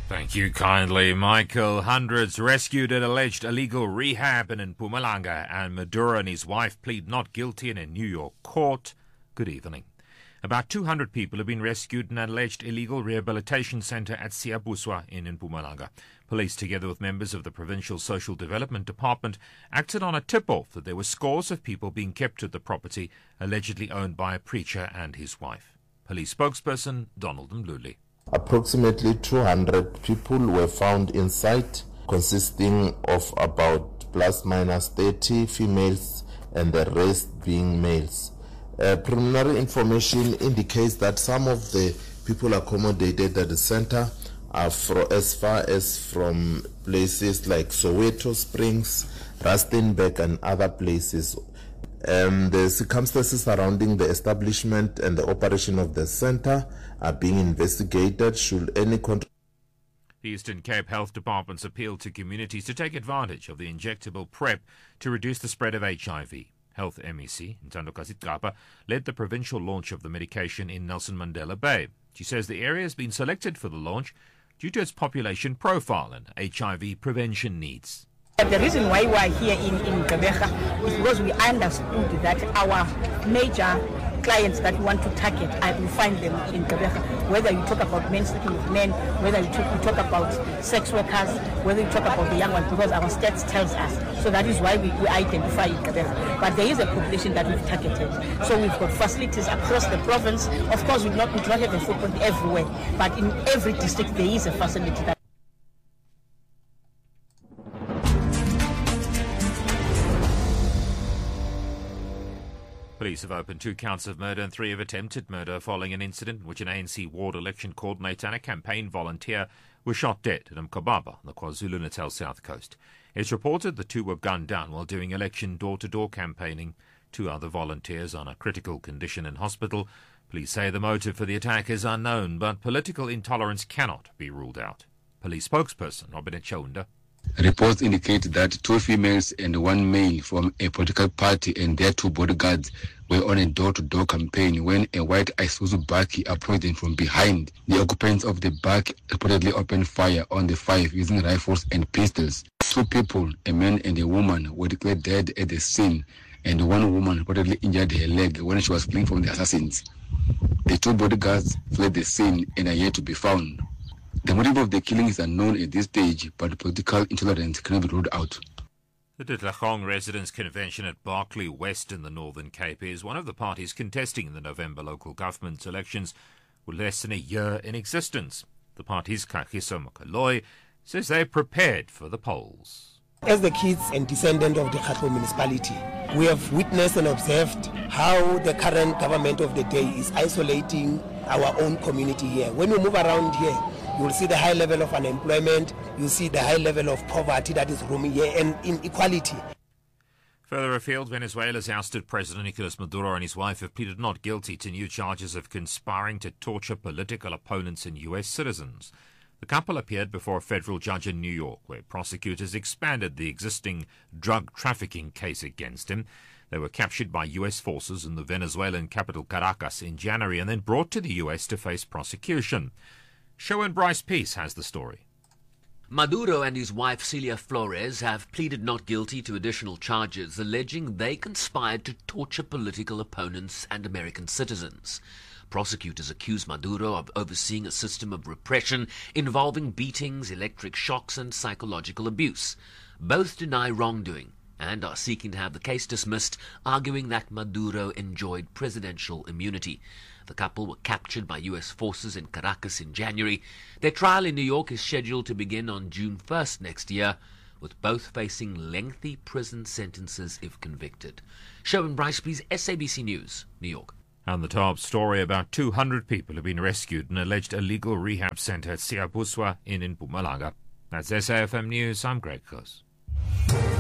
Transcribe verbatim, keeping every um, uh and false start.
Thank you kindly, Michael. Hundreds rescued at alleged illegal rehab in Mpumalanga, and Maduro and his wife plead not guilty in a New York court. Good evening. About two hundred people have been rescued in an alleged illegal rehabilitation center at Siyabuswa in Mpumalanga. Police, together with members of the Provincial Social Development Department, acted on a tip-off that there were scores of people being kept at the property, allegedly owned by a preacher and his wife. Police spokesperson Donald Mluli. Approximately two hundred people were found inside, consisting of about plus minus thirty females and the rest being males. Uh, preliminary information indicates that some of the people accommodated at the center are for, as far as from places like Soweto Springs, Rustenburg and other places. Um, the circumstances surrounding the establishment and the operation of the center are being investigated. Should any control The Eastern Cape Health Department's appeal to communities to take advantage of the injectable PrEP to reduce the spread of H I V. Health M E C, Ntando Kapa, led the provincial launch of the medication in Nelson Mandela Bay. She says the area has been selected for the launch due to its population profile and H I V prevention needs. The reason why we are here in, in Gqeberha is because we understood that our major clients that we want to target, I will find them in Gqeberha. Whether you talk about men sleeping with men, whether you talk, you talk about sex workers, whether you talk about the young ones, because our stats tells us. So that is why we, we identify in Gqeberha. But there is a population that we've targeted. So we've got facilities across the province. Of course, we do not, we do not have a footprint everywhere, but in every district there is a facility that Police have opened two counts of murder and three of attempted murder following an incident in which an A N C ward election coordinator and a campaign volunteer were shot dead at Mkababa on the KwaZulu-Natal south coast. It's reported the two were gunned down while doing election door-to-door campaigning. Two other volunteers are in a critical condition in hospital. Police say the motive for the attack is unknown, but political intolerance cannot be ruled out. Police spokesperson Robin Chawunda. Reports indicate that two females and one male from a political party and their two bodyguards were on a door-to-door campaign when a white Isuzu Bakkie approached them from behind. The occupants of the Bakkie reportedly opened fire on the five using rifles and pistols. Two people, a man and a woman, were declared dead at the scene, and one woman reportedly injured her leg when she was fleeing from the assassins. The two bodyguards fled the scene and are yet to be found. The motive of the killing is unknown at this stage, but political intolerance cannot be ruled out. The Ditlagong Residents' Convention at Berkeley West in the Northern Cape is one of the parties contesting in the November local government elections with less than a year in existence. The party's Kagiso Mokoloi says they're prepared for the polls. As the kids and descendant of the Khatlo municipality, we have witnessed and observed how the current government of the day is isolating our own community here. When we move around here, you will see the high level of unemployment, you see the high level of poverty that is roaming here, and inequality. Further afield, Venezuela's ousted President Nicolas Maduro and his wife have pleaded not guilty to new charges of conspiring to torture political opponents and U S citizens. The couple appeared before a federal judge in New York, where prosecutors expanded the existing drug trafficking case against him. They were captured by U S forces in the Venezuelan capital Caracas in January and then brought to the U S to face prosecution. Showen Bryce Peace has the story. Maduro and his wife Celia Flores have pleaded not guilty to additional charges, alleging they conspired to torture political opponents and American citizens. Prosecutors accuse Maduro of overseeing a system of repression involving beatings, electric shocks, and psychological abuse. Both deny wrongdoing and are seeking to have the case dismissed, arguing that Maduro enjoyed presidential immunity. The couple were captured by U S forces in Caracas in January. Their trial in New York is scheduled to begin on June first next year, with both facing lengthy prison sentences if convicted. Showen Bryce, please, S A B C News, New York. And the top story, about two hundred people have been rescued in an alleged illegal rehab center at Siyabuswa in Mpumalanga. That's S A F M News. I'm Greg Coase.